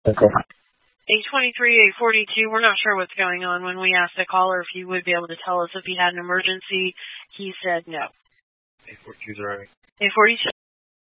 Okay. 823, 842, we're not sure what's going on. When we asked the caller if he would be able to tell us if he had an emergency, he said no. 842 is right. 842.